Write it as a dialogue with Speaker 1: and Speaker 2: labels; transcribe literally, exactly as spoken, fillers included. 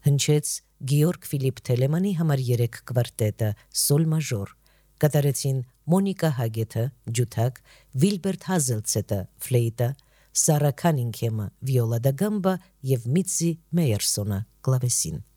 Speaker 1: Հնչեց Գեորգ Ֆիլիպ Թելեմանի համար երեք կվարտետը սոլ մաժոր, կատարեցին Մոնիկա Հագեթը ջութակ, Վիլբերտ Հազելցետը ֆլեյտա, Սարա Քանինգհեմը վիոլա դա գամբա եւ Միցի Մեյերսոնը կլավեսին։